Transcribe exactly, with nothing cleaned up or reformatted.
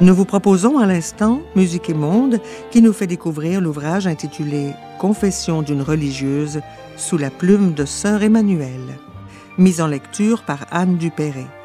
Nous vous proposons à l'instant Musique et Monde qui nous fait découvrir l'ouvrage intitulé « Confession d'une religieuse » sous la plume de Sœur Emmanuelle, mise en lecture par Anne Dupéré.